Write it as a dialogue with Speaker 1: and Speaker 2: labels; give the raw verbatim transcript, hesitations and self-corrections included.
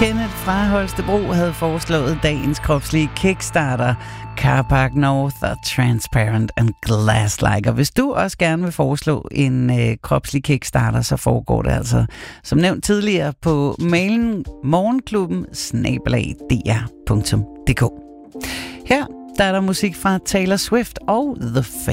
Speaker 1: Kenneth fra Holstebro havde foreslået dagens kropslige Kickstarter, Carpark North og Transparent and Glass-like. Og hvis du også gerne vil foreslå en øh, kropslig Kickstarter, så foregår det altså, som nævnt tidligere, på mailen morgenklubben snabel-a d r punktum d k. Her der er der musik fra Taylor Swift og The Face.